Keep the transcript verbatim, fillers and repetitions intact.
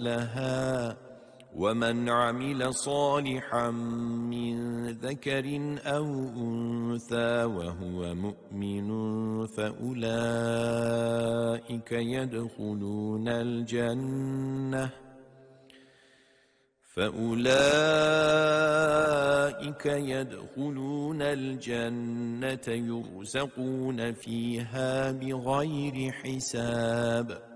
مثلها ومن عمل صالحا من ذكر أو أنثى وهو مؤمن فأولئك يدخلون الجنة فأولئك يدخلون الجنة يرزقون فيها بغير حساب